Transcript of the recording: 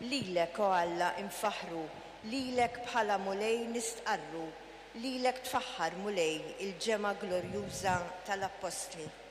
lilek o Alla infaħru, lilek bħala mulej nistqarru, lilek tfaħħar mulej il-ġema glorjuża tal-Apostli.